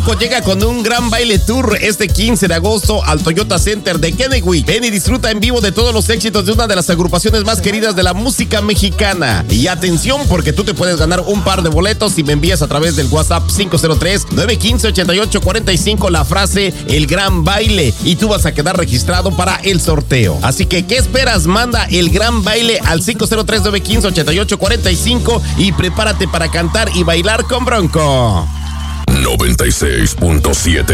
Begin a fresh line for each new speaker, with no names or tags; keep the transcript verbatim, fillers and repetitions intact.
Bronco llega con un gran baile tour este quince de agosto al Toyota Center de Kennewick. Ven y disfruta en vivo de todos los éxitos de una de las agrupaciones más queridas de la música mexicana. Y atención, porque tú te puedes ganar un par de boletos si me envías a través del WhatsApp cinco cero tres, nueve uno cinco, ocho ocho cuatro cinco la frase El Gran Baile y tú vas a quedar registrado para el sorteo. Así que, ¿qué esperas? Manda El Gran Baile al cinco cero tres, nueve uno cinco, ocho ocho cuatro cinco y prepárate para cantar y bailar con Bronco.
noventa y seis punto siete